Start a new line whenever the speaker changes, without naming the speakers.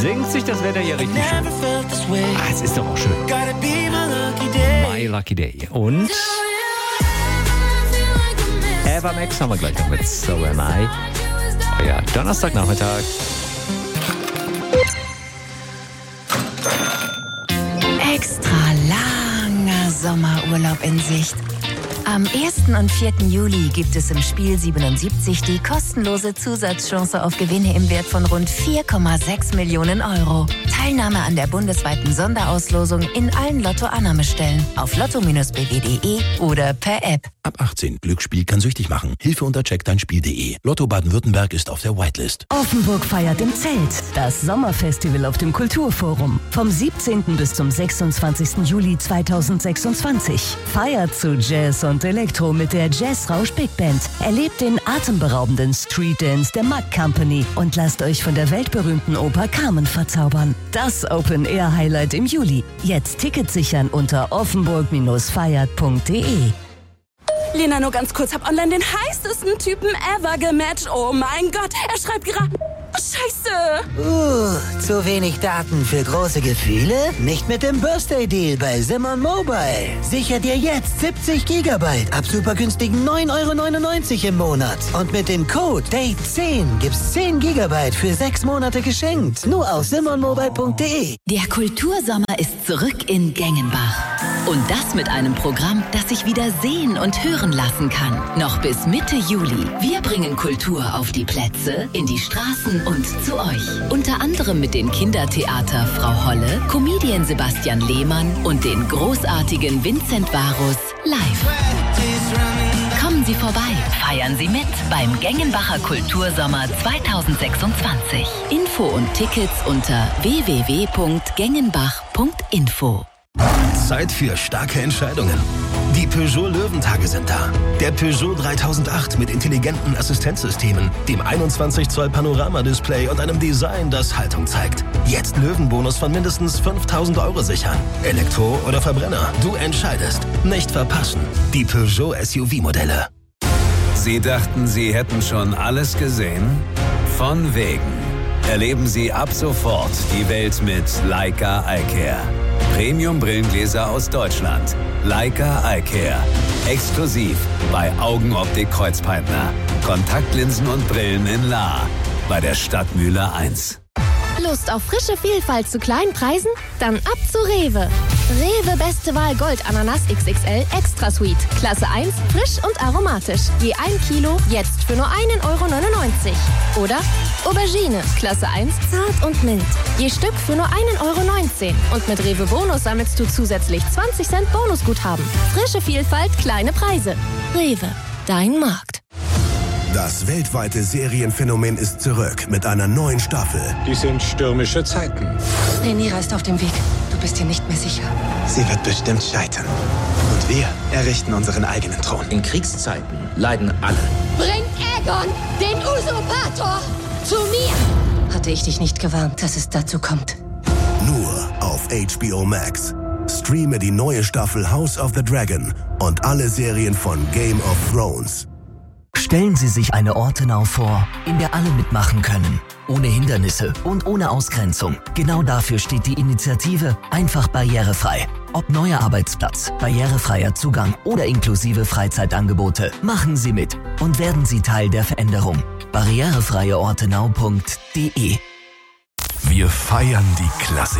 singt sich das Wetter hier richtig schön. Es ist doch auch schön. My Lucky Day. Und Ava Max haben wir gleich noch mit So Am I. Oh ja, Donnerstagnachmittag.
Extra langer Sommerurlaub in Sicht. Am 1. und 4. Juli gibt es im Spiel 77 die kostenlose Zusatzchance auf Gewinne im Wert von rund 4,6 Millionen Euro. Teilnahme an der bundesweiten Sonderauslosung in allen Lotto-Annahmestellen auf lotto-bw.de oder per App.
Ab 18. Glücksspiel kann süchtig machen. Hilfe unter checkdeinspiel.de. Lotto Baden-Württemberg ist auf der Whitelist.
Offenburg feiert im Zelt. Das Sommerfestival auf dem Kulturforum. Vom 17. bis zum 26. Juli 2026. Feiert zu Jazz und Elektro mit der Jazzrausch Big Band. Erlebt den atemberaubenden Street Dance der Mack Company und lasst euch von der weltberühmten Oper Carmen verzaubern. Das Open-Air-Highlight im Juli. Jetzt Tickets sichern unter offenburg-feiert.de.
Lena, nur ganz kurz, hab online den heißesten Typen ever gematcht. Oh mein Gott, er schreibt gerade... Scheiße!
Zu wenig Daten für große Gefühle? Nicht mit dem Birthday Deal bei Simon Mobile. Sicher dir jetzt 70 Gigabyte ab super günstigen 9,99 € im Monat. Und mit dem Code DATE10 gibt's 10 Gigabyte für 6 Monate geschenkt. Nur auf simonmobile.de.
Der Kultursommer ist zurück in Gengenbach. Und das mit einem Programm, das sich wieder sehen und hören lassen kann. Noch bis Mitte Juli. Wir bringen Kultur auf die Plätze, in die Straßen und zu euch. Unter anderem mit den Kindertheater Frau Holle, Comedian Sebastian Lehmann und den großartigen Vincent Varus live. Kommen Sie vorbei, feiern Sie mit beim Gengenbacher Kultursommer 2026. Info und Tickets unter www.gengenbach.info.
Zeit für starke Entscheidungen. Die Peugeot Löwentage sind da. Der Peugeot 3008 mit intelligenten Assistenzsystemen, dem 21 Zoll Panoramadisplay und einem Design, das Haltung zeigt. Jetzt Löwenbonus von mindestens 5.000 € sichern. Elektro oder Verbrenner, du entscheidest. Nicht verpassen. Die Peugeot SUV-Modelle.
Sie dachten, Sie hätten schon alles gesehen? Von wegen. Erleben Sie ab sofort die Welt mit Leica iCare. Premium-Brillengläser aus Deutschland. Leica iCare. Exklusiv bei Augenoptik Kreuzpeitner. Kontaktlinsen und Brillen in Lahr. Bei der Stadtmühle 1.
Lust auf frische Vielfalt zu kleinen Preisen? Dann ab zu Rewe. Rewe Beste Wahl Gold Ananas XXL Extra Sweet. Klasse 1, frisch und aromatisch. Je 1 Kilo, jetzt für nur 1,99 € Oder Aubergine, Klasse 1, zart und mild. Je Stück für nur 1,19 € Und mit Rewe Bonus sammelst du zusätzlich 20 Cent Bonusguthaben. Frische Vielfalt, kleine Preise. Rewe, dein Markt.
Das weltweite Serienphänomen ist zurück mit einer neuen Staffel.
Die sind stürmische Zeiten.
Rhaenyra ist auf dem Weg. Du bist dir nicht mehr sicher.
Sie wird bestimmt scheitern. Und wir errichten unseren eigenen Thron.
In Kriegszeiten leiden alle.
Bring Aegon, den Usurpator, zu mir!
Hatte ich dich nicht gewarnt, dass es dazu kommt.
Nur auf HBO Max. Streame die neue Staffel House of the Dragon und alle Serien von Game of Thrones.
Stellen Sie sich eine Ortenau vor, in der alle mitmachen können. Ohne Hindernisse und ohne Ausgrenzung. Genau dafür steht die Initiative Einfach barrierefrei. Ob neuer Arbeitsplatz, barrierefreier Zugang oder inklusive Freizeitangebote. Machen Sie mit und werden Sie Teil der Veränderung. barrierefreieortenau.de.
Wir feiern die Klassiker.